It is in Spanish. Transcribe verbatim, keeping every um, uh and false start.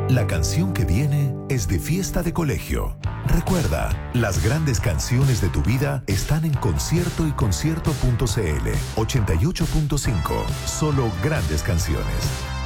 La canción que viene es de fiesta de colegio. Recuerda, las grandes canciones de tu vida están en Concierto y Concierto punto c l. ochenta y ocho punto cinco. Solo grandes canciones.